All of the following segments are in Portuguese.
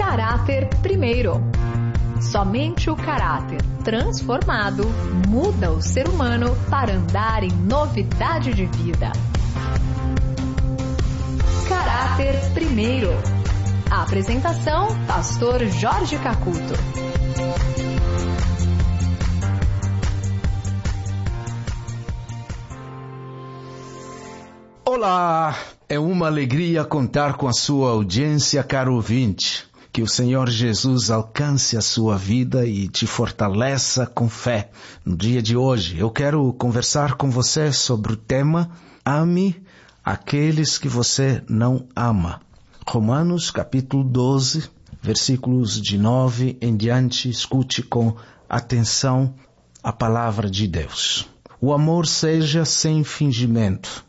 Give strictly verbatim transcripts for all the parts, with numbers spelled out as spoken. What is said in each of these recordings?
Caráter primeiro. Somente o caráter transformado muda o ser humano para andar em novidade de vida. Caráter primeiro. A apresentação, pastor Jorge Cacuto. Olá, é uma alegria contar com a sua audiência, caro ouvinte. Que o Senhor Jesus alcance a sua vida e te fortaleça com fé. No dia de hoje, eu quero conversar com você sobre o tema Ame aqueles que você não ama. Romanos capítulo doze, versículos de nove em diante, escute com atenção a palavra de Deus. O amor seja sem fingimento.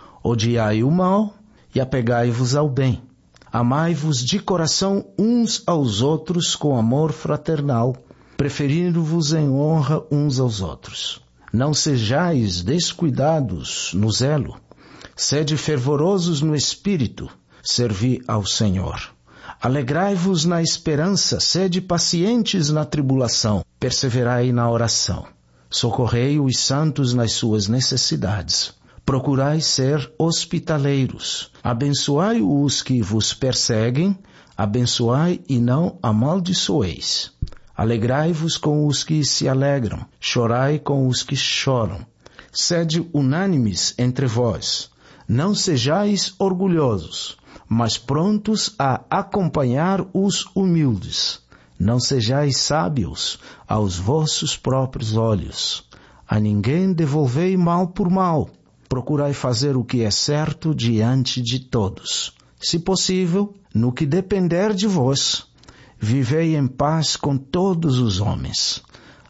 Odiai o mal e apegai-vos ao bem. Amai-vos de coração uns aos outros com amor fraternal, preferindo-vos em honra uns aos outros. Não sejais descuidados no zelo. Sede fervorosos no espírito, servi ao Senhor. Alegrai-vos na esperança, sede pacientes na tribulação, perseverai na oração. Socorrei os santos nas suas necessidades. Procurai ser hospitaleiros. Abençoai os que vos perseguem, abençoai e não amaldiçoeis. Alegrai-vos com os que se alegram, chorai com os que choram. Sede unânimes entre vós. Não sejais orgulhosos, mas prontos a acompanhar os humildes. Não sejais sábios aos vossos próprios olhos. A ninguém devolvei mal por mal. Procurai fazer o que é certo diante de todos. Se possível, no que depender de vós, vivei em paz com todos os homens.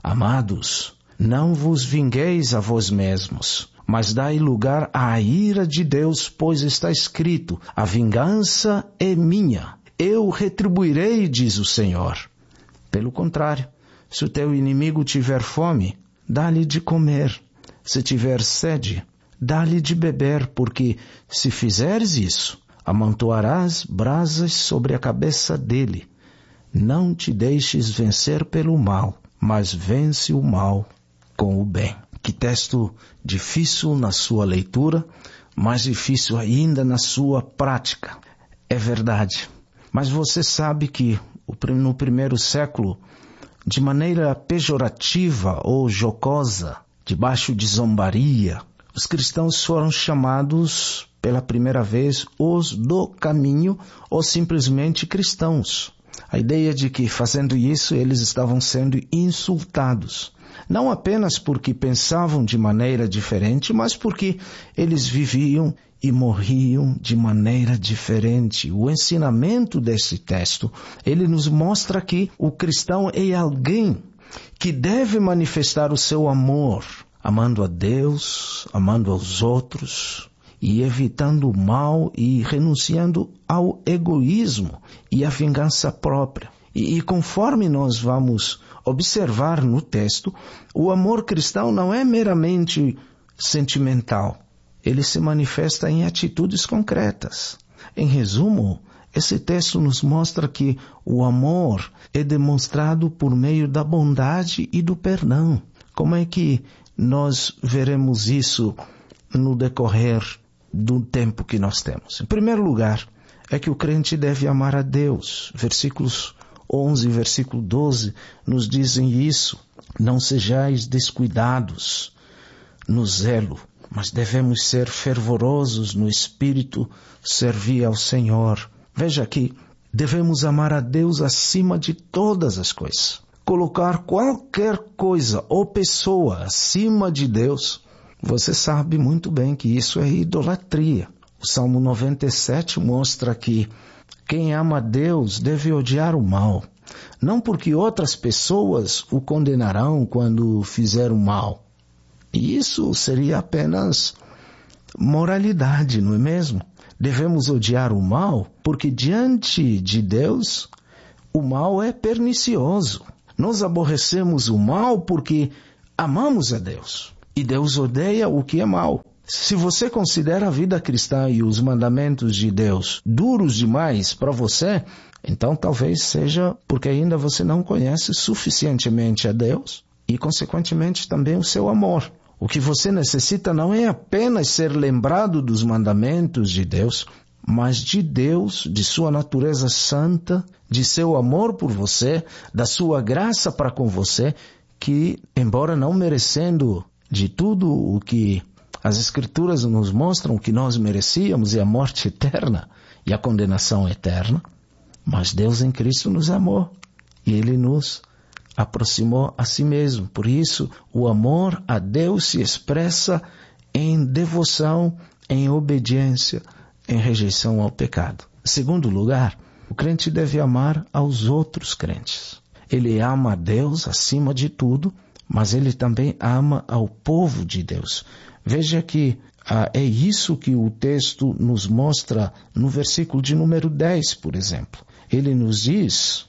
Amados, não vos vingueis a vós mesmos, mas dai lugar à ira de Deus, pois está escrito, a vingança é minha, eu retribuirei, diz o Senhor. Pelo contrário, se o teu inimigo tiver fome, dá-lhe de comer. Se tiver sede, dá-lhe de beber, porque, se fizeres isso, amontoarás brasas sobre a cabeça dele. Não te deixes vencer pelo mal, mas vence o mal com o bem. Que texto difícil na sua leitura, mais difícil ainda na sua prática. É verdade. Mas você sabe que no primeiro século, de maneira pejorativa ou jocosa, debaixo de zombaria, os cristãos foram chamados pela primeira vez os do caminho ou simplesmente cristãos. A ideia de que fazendo isso eles estavam sendo insultados. Não apenas porque pensavam de maneira diferente, mas porque eles viviam e morriam de maneira diferente. O ensinamento desse texto, ele nos mostra que o cristão é alguém que deve manifestar o seu amor, amando a Deus, amando aos outros e evitando o mal e renunciando ao egoísmo e à vingança própria. E, e conforme nós vamos observar no texto, o amor cristão não é meramente sentimental. Ele se manifesta em atitudes concretas. Em resumo, esse texto nos mostra que o amor é demonstrado por meio da bondade e do perdão. Como é que nós veremos isso no decorrer do tempo que nós temos? Em primeiro lugar, é que o crente deve amar a Deus. Versículos onze e versículo doze nos dizem isso. Não sejais descuidados no zelo, mas devemos ser fervorosos no espírito, servir ao Senhor. Veja aqui, devemos amar a Deus acima de todas as coisas. Colocar qualquer coisa ou pessoa acima de Deus, você sabe muito bem que isso é idolatria. O Salmo noventa e sete mostra que quem ama a Deus deve odiar o mal. Não porque outras pessoas o condenarão quando fizer o mal. E isso seria apenas moralidade, não é mesmo? Devemos odiar o mal porque diante de Deus o mal é pernicioso. Nós aborrecemos o mal porque amamos a Deus. E Deus odeia o que é mal. Se você considera a vida cristã e os mandamentos de Deus duros demais para você, então talvez seja porque ainda você não conhece suficientemente a Deus e, consequentemente, também o seu amor. O que você necessita não é apenas ser lembrado dos mandamentos de Deus, mas de Deus, de sua natureza santa, de seu amor por você, da sua graça para com você, que, embora não merecendo de tudo o que as Escrituras nos mostram que nós merecíamos, e a morte eterna e a condenação eterna, mas Deus em Cristo nos amou e Ele nos aproximou a si mesmo. Por isso, o amor a Deus se expressa em devoção, em obediência, em rejeição ao pecado. Em segundo lugar, o crente deve amar aos outros crentes. Ele ama a Deus acima de tudo, mas ele também ama ao povo de Deus. Veja que ah, é isso que o texto nos mostra no versículo de número dez, por exemplo. Ele nos diz: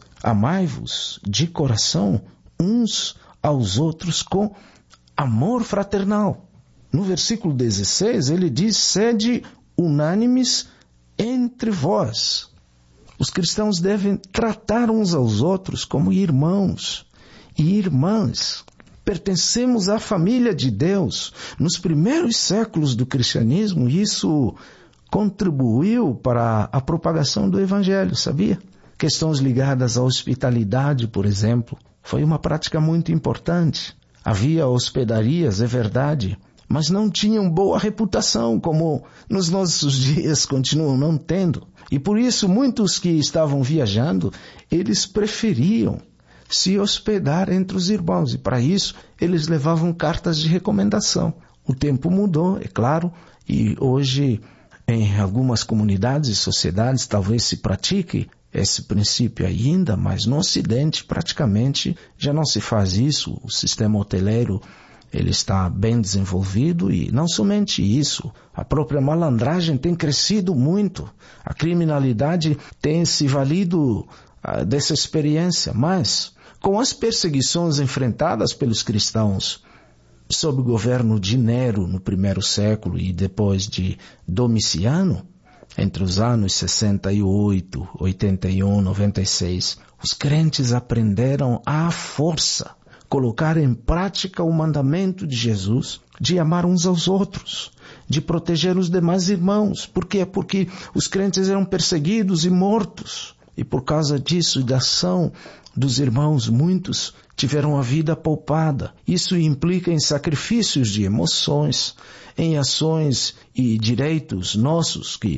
amai-vos de coração uns aos outros com amor fraternal. No versículo dezesseis, ele diz: sede unânimes entre vós. Os cristãos devem tratar uns aos outros como irmãos e irmãs. Pertencemos à família de Deus. Nos primeiros séculos do cristianismo, isso contribuiu para a propagação do Evangelho, sabia? Questões ligadas à hospitalidade, por exemplo, foi uma prática muito importante. Havia hospedarias, é verdade, mas não tinham boa reputação, como nos nossos dias continuam não tendo. E por isso, muitos que estavam viajando, eles preferiam se hospedar entre os irmãos, e para isso eles levavam cartas de recomendação. O tempo mudou, é claro, e hoje em algumas comunidades e sociedades talvez se pratique esse princípio ainda, mas no Ocidente praticamente já não se faz isso. O sistema hoteleiro ele está bem desenvolvido e não somente isso, a própria malandragem tem crescido muito, a criminalidade tem se valido uh, dessa experiência, mas com as perseguições enfrentadas pelos cristãos sob o governo de Nero no primeiro século e depois de Domiciano, entre os anos sessenta e oito, oitenta e um, noventa e seis, os crentes aprenderam à força colocar em prática o mandamento de Jesus de amar uns aos outros, de proteger os demais irmãos. Por quê? Porque os crentes eram perseguidos e mortos. E por causa disso e da ação dos irmãos, muitos tiveram a vida poupada. Isso implica em sacrifícios de emoções, em ações e direitos nossos que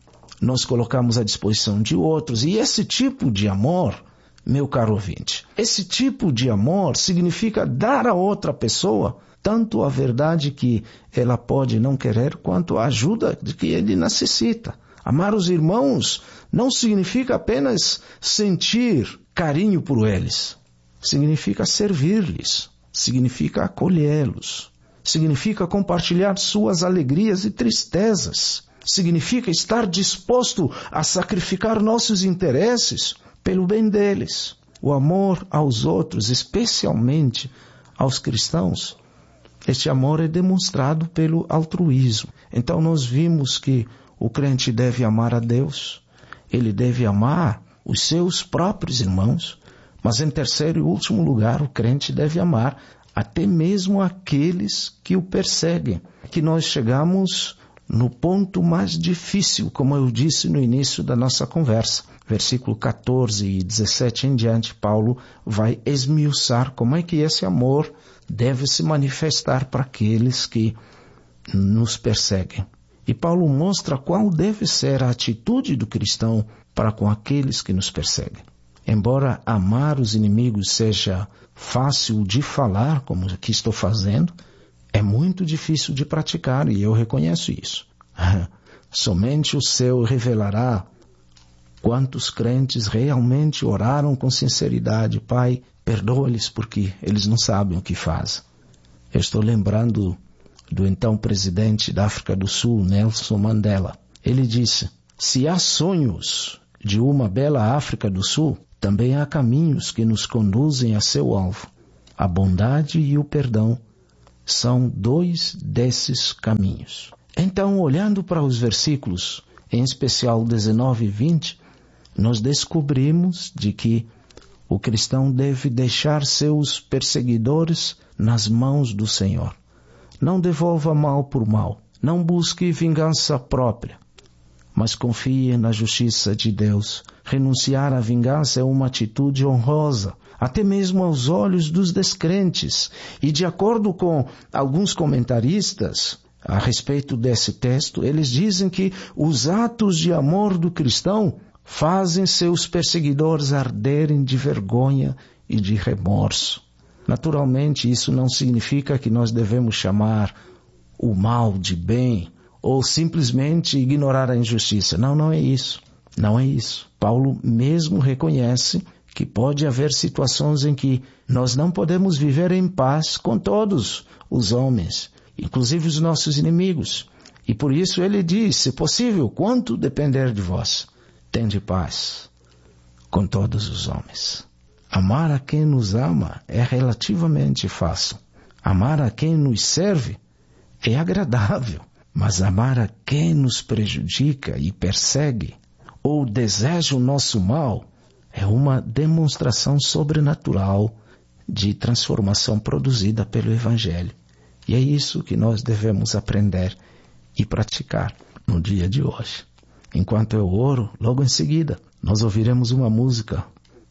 nós colocamos à disposição de outros. E esse tipo de amor, meu caro ouvinte, esse tipo de amor significa dar a outra pessoa tanto a verdade que ela pode não querer, quanto a ajuda de que ele necessita. Amar os irmãos não significa apenas sentir carinho por eles. Significa servir-lhes, significa acolhê-los, significa compartilhar suas alegrias e tristezas, significa estar disposto a sacrificar nossos interesses pelo bem deles. O amor aos outros, especialmente aos cristãos, este amor é demonstrado pelo altruísmo. Então nós vimos que o crente deve amar a Deus, ele deve amar os seus próprios irmãos, mas em terceiro e último lugar, o crente deve amar até mesmo aqueles que o perseguem. Que nós chegamos no ponto mais difícil, como eu disse no início da nossa conversa. Versículo catorze e dezessete em diante, Paulo vai esmiuçar como é que esse amor deve se manifestar para aqueles que nos perseguem. E Paulo mostra qual deve ser a atitude do cristão para com aqueles que nos perseguem. Embora amar os inimigos seja fácil de falar, como aqui estou fazendo, é muito difícil de praticar, e eu reconheço isso. Somente o céu revelará quantos crentes realmente oraram com sinceridade: Pai, perdoa-lhes porque eles não sabem o que fazem. Eu estou lembrando do então presidente da África do Sul, Nelson Mandela. Ele disse: se há sonhos de uma bela África do Sul, também há caminhos que nos conduzem a seu alvo, a bondade e o perdão são dois desses caminhos. Então, olhando para os versículos, em especial dezenove e vinte, nós descobrimos de que o cristão deve deixar seus perseguidores nas mãos do Senhor. Não devolva mal por mal. Não busque vingança própria, mas confie na justiça de Deus. Renunciar à vingança é uma atitude honrosa, até mesmo aos olhos dos descrentes. E de acordo com alguns comentaristas a respeito desse texto, eles dizem que os atos de amor do cristão fazem seus perseguidores arderem de vergonha e de remorso. Naturalmente, isso não significa que nós devemos chamar o mal de bem ou simplesmente ignorar a injustiça. Não, não é isso. Não é isso. Paulo mesmo reconhece que pode haver situações em que nós não podemos viver em paz com todos os homens, inclusive os nossos inimigos. E por isso ele diz, se possível, quanto depender de vós, tende paz com todos os homens. Amar a quem nos ama é relativamente fácil. Amar a quem nos serve é agradável. Mas amar a quem nos prejudica e persegue ou deseja o nosso mal é uma demonstração sobrenatural de transformação produzida pelo Evangelho. E é isso que nós devemos aprender e praticar no dia de hoje. Enquanto eu oro, logo em seguida, nós ouviremos uma música,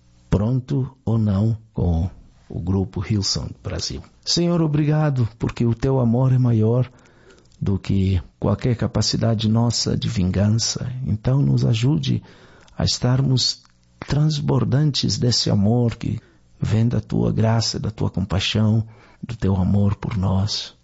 Pronto ou Não, com o grupo Hillsong Brasil. Senhor, obrigado, porque o teu amor é maior do que qualquer capacidade nossa de vingança. Então nos ajude a estarmos transbordantes desse amor que vem da tua graça, da tua compaixão, do teu amor por nós.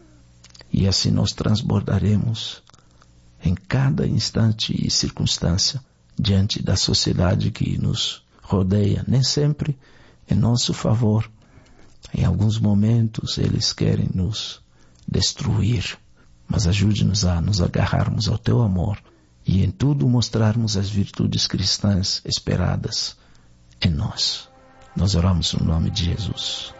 E assim nós transbordaremos em cada instante e circunstância diante da sociedade que nos rodeia, nem sempre em nosso favor. Em alguns momentos eles querem nos destruir, mas ajude-nos a nos agarrarmos ao teu amor e em tudo mostrarmos as virtudes cristãs esperadas em nós. Nós oramos no nome de Jesus.